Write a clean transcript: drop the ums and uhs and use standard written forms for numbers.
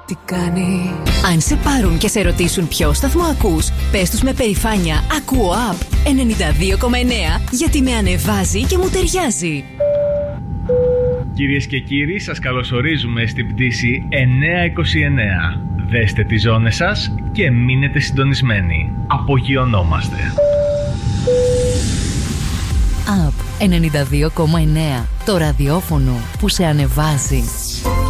Τι κάνει? Αν σε πάρουν και σε ρωτήσουν ποιο σταθμό ακούς, πες τους με περηφάνεια «Ακούω Up 92,9» γιατί με ανεβάζει και μου ταιριάζει. Κυρίες και κύριοι, σας καλωσορίζουμε στην πτήση 929. Δέστε τις ζώνες σας και μείνετε συντονισμένοι. Απογειωνόμαστε. Up 92,9. Το ραδιόφωνο που σε ανεβάζει.